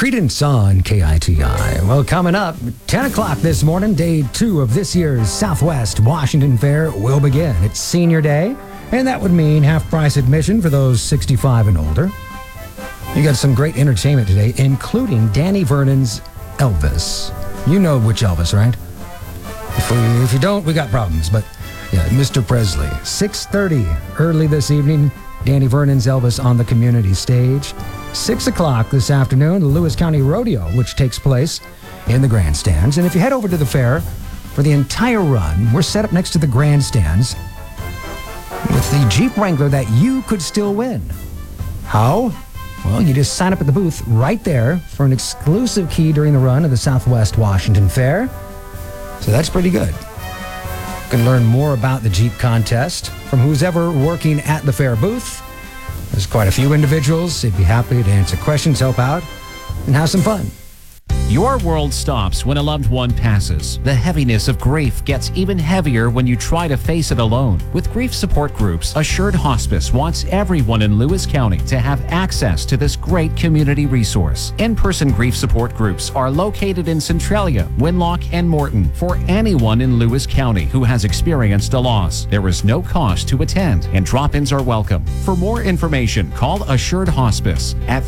Credence on KITI. Well, coming up, 10 o'clock this morning, day 2 of this year's Southwest Washington Fair will begin. It's senior day, and that would mean half-price admission for those 65 and older. You got some great entertainment today, including Danny Vernon's Elvis. You know which Elvis, right? If you don't, we got problems, but yeah, Mr. Presley. 6:30 early this evening, Danny Vernon's Elvis on the community stage. 6 o'clock this afternoon, the Lewis County Rodeo, which takes place in the grandstands. And if you head over to the fair for the entire run, we're set up next to the grandstands with the Jeep Wrangler that you could still win. How? Well, you just sign up at the booth right there for an exclusive key during the run of the Southwest Washington Fair. So that's pretty good. You can learn more about the Jeep contest from who's ever working at the fair booth. There's quite a few individuals. They'd be happy to answer questions, help out, and have some fun. Your world stops when a loved one passes. The heaviness of grief gets even heavier when you try to face it alone. With grief support groups, Assured Hospice wants everyone in Lewis County to have access to this great community resource. In-person grief support groups are located in Centralia, Winlock, and Morton for anyone in Lewis County who has experienced a loss. There is no cost to attend, and drop-ins are welcome. For more information, call Assured Hospice at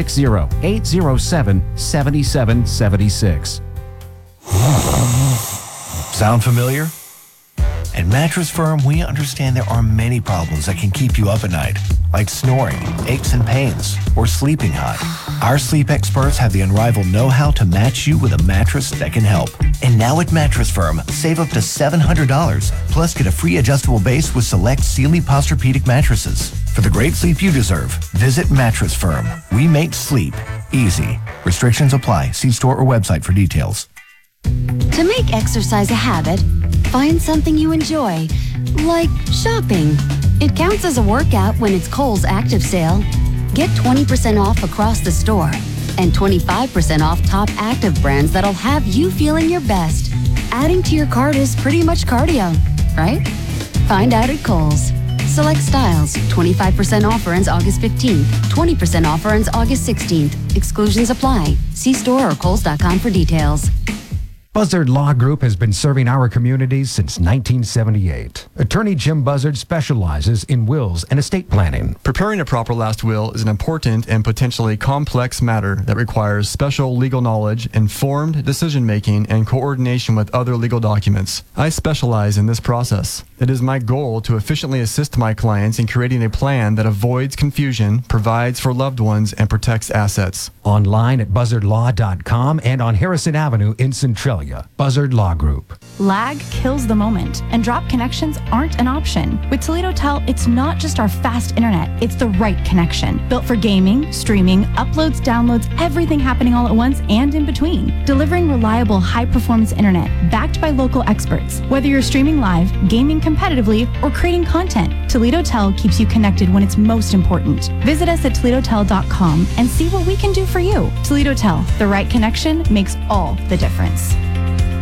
360-807-7776. Sound familiar? At Mattress Firm, we understand there are many problems that can keep you up at night, like snoring, aches and pains, or sleeping hot. Our sleep experts have the unrivaled know-how to match you with a mattress that can help. And now at Mattress Firm, save up to $700, plus get a free adjustable base with select Sealy Posturepedic mattresses. For the great sleep you deserve, visit Mattress Firm. We make sleep easy. Restrictions apply. See store or website for details. To make exercise a habit, find something you enjoy, like shopping. It counts as a workout when it's Kohl's Active Sale. Get 20% off across the store and 25% off top active brands that'll have you feeling your best. Adding to your cart is pretty much cardio, right? Find out at Kohl's. Select styles. 25% offer ends August 15th. 20% offer ends August 16th. Exclusions apply. See store or Kohls.com for details. Buzzard Law Group has been serving our communities since 1978. Attorney Jim Buzzard specializes in wills and estate planning. Preparing a proper last will is an important and potentially complex matter that requires special legal knowledge, informed decision-making, and coordination with other legal documents. I specialize in this process. It is my goal to efficiently assist my clients in creating a plan that avoids confusion, provides for loved ones, and protects assets. Online at buzzardlaw.com and on Harrison Avenue in Centralia. Buzzard Law Group. Lag kills the moment, and drop connections aren't an option. With Toledo Tel, it's not just our fast internet, it's the right connection. Built for gaming, streaming, uploads, downloads, everything happening all at once and in between. Delivering reliable, high-performance internet backed by local experts. Whether you're streaming live, gaming competitively, or creating content, Toledo Tel keeps you connected when it's most important. Visit us at ToledoTel.com and see what we can do for you. Toledo Tel, the right connection makes all the difference.